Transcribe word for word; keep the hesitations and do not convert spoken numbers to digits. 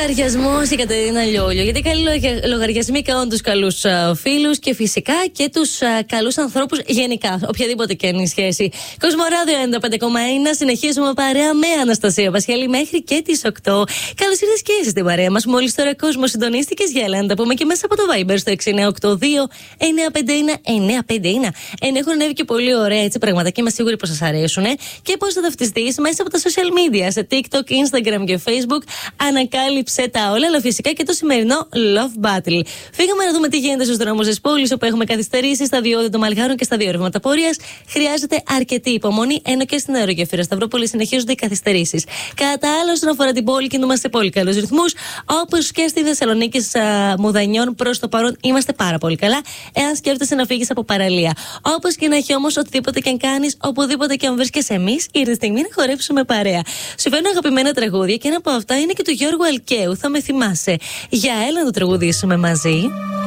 Λογαριασμός η Κατερίνα Λιόλιο. Γιατί καλοί λογαριασμοί κάνουν τους καλούς φίλους και φυσικά και τους καλούς ανθρώπους γενικά, οποιαδήποτε και είναι η σχέση. Κοσμοράδιο ενενήντα πέντε κόμμα ένα. Συνεχίζουμε παρέα με Αναστασία Βασιαλή μέχρι και τις οκτώ. Καλώς ήρθες και εσύ στην παρέα μας. Μόλις τώρα κόσμο συντονίστηκες, για έλα να τα πούμε και μέσα από το Viber στο έξι εννιά οκτώ δύο εννιά πέντε ένα εννιά πέντε ένα. Εν έχουν ανέβει και πολύ ωραία έτσι πραγματάκια. Είμαι σίγουρη πως σας αρέσουν. Και πώς θα ταυτιστείς μέσα από τα social media σε TikTok, Instagram και Facebook. Ανακάλυψε τα όλα, αλλά φυσικά και το σημερινό Love Battle. Φύγαμε να δούμε τι γίνεται στους δρόμους της πόλης, όπου έχουμε καθυστερήσει στα διόδια των Μαλγάρων και στα δύο ρεύματα πορείας. Χρειάζεται αρκετή υπομονή, ενώ και στην αερογεφύρα Σταυρόπολη συνεχίζονται οι καθυστερήσεις. Κατά άλλο, όσον αφορά την πόλη, κινούμαστε σε πολύ καλούς ρυθμούς, όπως και στη Θεσσαλονίκη Μουδανιών. Προς το παρόν είμαστε πάρα πολύ καλά, εάν σκέφτεσαι να φύγεις από παραλία. Όπως και να έχει όμως, οτιδήποτε και αν κάνεις, οπουδήποτε και αν βρίσκεσαι, εμείς ήρθε η στιγμή να χορέψουμε παρέα. Σου φέρνω αγαπημένα τραγούδια και ένα από αυτά είναι και του Γιώργου Αλκαίου. Θα με θυμάσαι. Για έλα να το τραγουδήσουμε μαζί.